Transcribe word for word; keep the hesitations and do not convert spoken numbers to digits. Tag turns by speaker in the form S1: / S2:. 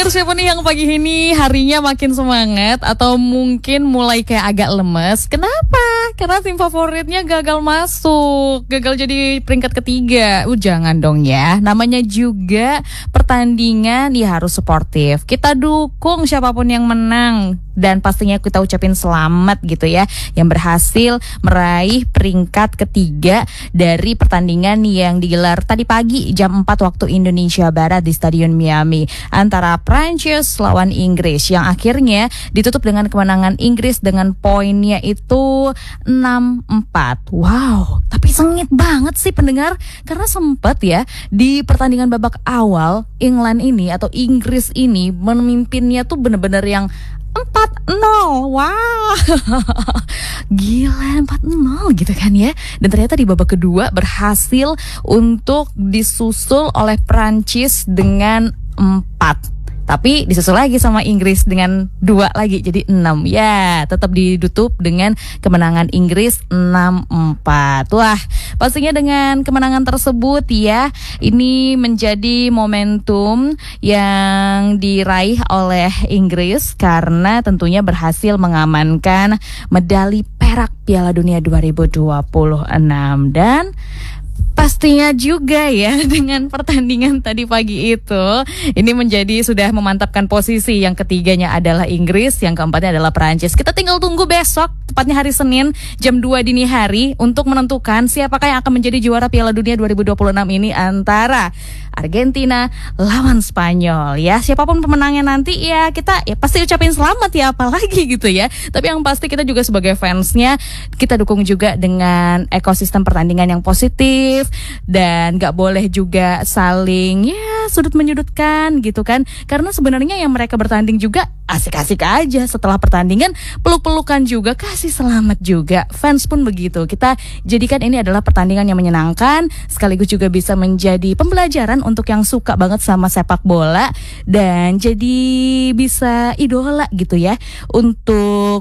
S1: Pendengar siapa nih yang pagi ini harinya makin semangat atau mungkin mulai kayak agak lemes? Kenapa? Karena tim favoritnya gagal masuk, gagal jadi peringkat ketiga. Uh, jangan dong ya. Namanya juga pertandingan, ya harus sportif. Kita dukung siapapun yang menang dan pastinya kita ucapin selamat gitu ya yang berhasil meraih peringkat ketiga dari pertandingan yang digelar tadi pagi jam empat waktu Indonesia Barat di Stadion Miami antara Prancis lawan Inggris yang akhirnya ditutup dengan kemenangan Inggris dengan poinnya itu enam empat. Wow, tapi sengit banget sih pendengar karena sempat ya di pertandingan babak awal England ini atau Inggris ini memimpinnya tuh bener-bener yang empat nol. Wow. Gila, empat nol gitu kan ya. Dan ternyata di babak kedua berhasil untuk disusul oleh Prancis dengan empat. Tapi disusul lagi sama Inggris dengan dua lagi jadi enam. Ya, tetap ditutup dengan kemenangan Inggris enam empat. Wah, pastinya dengan kemenangan tersebut ya, ini menjadi momentum yang diraih oleh Inggris karena tentunya berhasil mengamankan medali perak Piala Dunia dua ribu dua puluh enam. Dan pastinya juga ya dengan pertandingan tadi pagi itu ini menjadi sudah memantapkan posisi. Yang ketiganya adalah Inggris, yang keempatnya adalah Perancis. Kita tinggal tunggu besok, tepatnya hari Senin jam dua dini hari untuk menentukan siapakah yang akan menjadi juara Piala Dunia dua ribu dua puluh enam ini antara Argentina lawan Spanyol ya. Siapapun pemenangnya nanti ya kita ya pasti ucapin selamat ya, apalagi gitu ya. Tapi yang pasti kita juga sebagai fansnya kita dukung juga dengan ekosistem pertandingan yang positif dan gak boleh juga saling ya sudut menyudutkan gitu kan. Karena sebenarnya yang mereka bertanding juga asik-asik aja, setelah pertandingan peluk-pelukan juga, kasih selamat juga. Fans pun begitu. Kita jadikan ini adalah pertandingan yang menyenangkan, sekaligus juga bisa menjadi pembelajaran untuk yang suka banget sama sepak bola dan jadi bisa idola gitu ya untuk